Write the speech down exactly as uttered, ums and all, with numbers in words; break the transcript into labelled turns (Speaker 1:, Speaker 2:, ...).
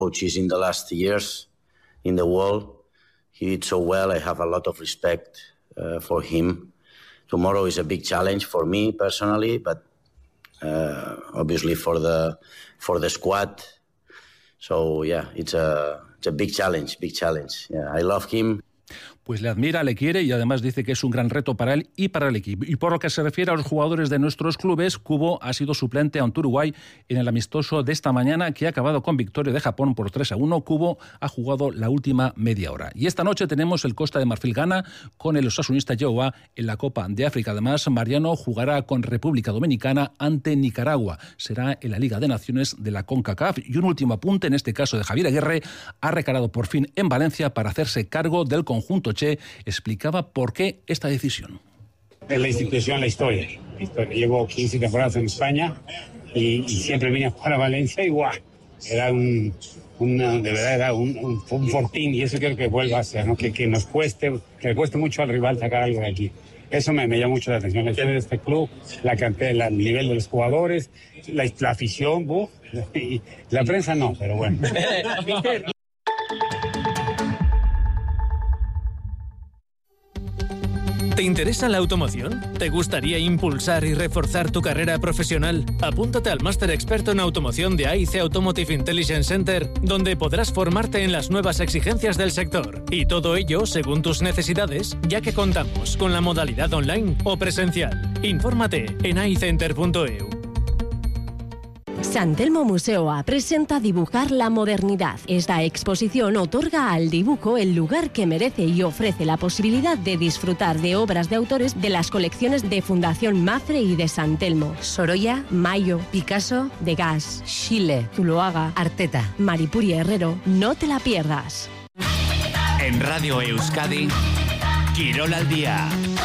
Speaker 1: coaches in the last years in the world. He did so well. I have a lot of respect uh, for him. Tomorrow is a big challenge for me personally, but uh, obviously for the for the squad. So yeah, it's a it's a big challenge, big challenge. Yeah, I love him.
Speaker 2: Pues le admira, le quiere y además dice que es un gran reto para él y para el equipo. Y por lo que se refiere a los jugadores de nuestros clubes, Kubo ha sido suplente ante Uruguay en el amistoso de esta mañana que ha acabado con victoria de Japón por tres a uno. Kubo ha jugado la última media hora. Y esta noche tenemos el Costa de Marfil Ghana con el osasunista Yehová en la Copa de África. Además, Mariano jugará con República Dominicana ante Nicaragua. Será en la Liga de Naciones de la CONCACAF. Y un último apunte, en este caso de Javier Aguirre, ha recalado por fin en Valencia para hacerse cargo del conjunto Che. Explicaba por qué esta decisión.
Speaker 3: Es la institución, la historia. La historia. Llevo quince temporadas en España y, y siempre vine a jugar a Valencia y guau, era un, una, de verdad era un, un, un fortín, y eso quiero que vuelva a ser, ¿no? que, que nos cueste, que le cueste mucho al rival sacar algo de aquí. Eso me, me llama mucho la atención, el de este club, la cantidad, el nivel de los jugadores, la, la afición, ¡buf! Y la prensa no, pero bueno.
Speaker 4: ¿Te interesa la automoción? ¿Te gustaría impulsar y reforzar tu carrera profesional? Apúntate al máster experto en automoción de A I C Automotive Intelligence Center, donde podrás formarte en las nuevas exigencias del sector. Y todo ello según tus necesidades, ya que contamos con la modalidad online o presencial. Infórmate en a i center punto e u.
Speaker 5: San Telmo Museoa presenta Dibujar la modernidad. Esta exposición otorga al dibujo el lugar que merece y ofrece la posibilidad de disfrutar de obras de autores de las colecciones de Fundación Mafre y de San Telmo. Sorolla, Mayo, Picasso, Degas, Schiele, Zuloaga, Arteta, Maripuri Herrero. No te la pierdas.
Speaker 6: En Radio Euskadi, Quirol al Día.